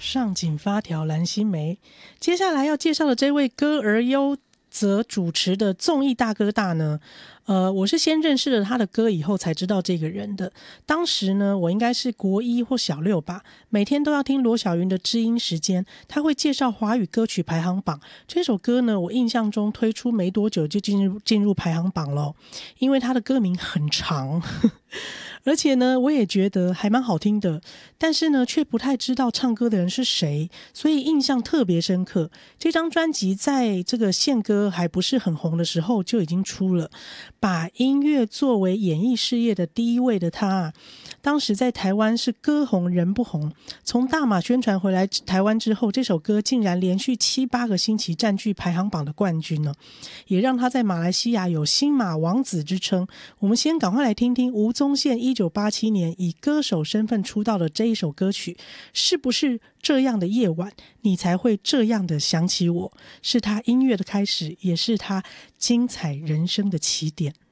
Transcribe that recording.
上紧发条蓝心湄。接下来要介绍的这位歌而优则主持的综艺大哥大呢，我是先认识了他的歌以后才知道这个人的。当时呢，我应该是国一或小六吧，每天都要听罗小云的知音时间，他会介绍华语歌曲排行榜。这首歌呢，我印象中推出没多久就进入排行榜了，因为他的歌名很长而且呢，我也觉得还蛮好听的，但是呢，却不太知道唱歌的人是谁，所以印象特别深刻。这张专辑在这个宪歌还不是很红的时候就已经出了，把音乐作为演艺事业的第一位的他，当时在台湾是歌红人不红。从大马宣传回来台湾之后，这首歌竟然连续7-8个星期占据排行榜的冠军呢，也让他在马来西亚有新马王子之称。我们先赶快来听听吴宗宪1987年以歌手身份出道的这一首歌曲，是不是这样的夜晚你才会这样的想起我，是他音乐的开始，也是他精彩人生的起点。